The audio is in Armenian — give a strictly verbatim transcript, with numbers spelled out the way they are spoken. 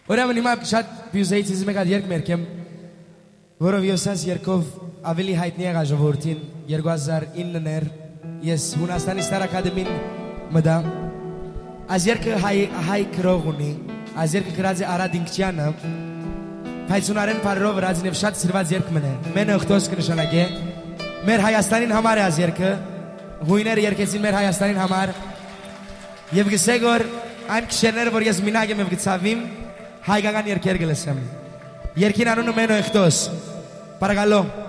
Ուրեմն հիմա շատ բյուզեի ցիզի մեկ հատ երկ մերկեմ, որով ես այս երկով ավելի հայտնի եղա ժողովրդին երկու հազար իններ ես Հունաստանի Ստար Ակադեմին մտա։ Այս երկը հայ քրող ունի, այս երկը գրած է Արա Դինքչյանը, Փայցունարեն բարով ռազին եւ շատ սիրված երկ մնե։ Մենը օգտոս կնշանակե մեր Հայաստանին համար է այս երկը, հույները երկեցին մեր Հայաստանին համար եւ գսեգ որ այն քշերները որ ես մինակ եմ եւ գցավիմ հայկական երկեր գլսեմ։ Երկին անունը մենը օգտոս։ Paragalo.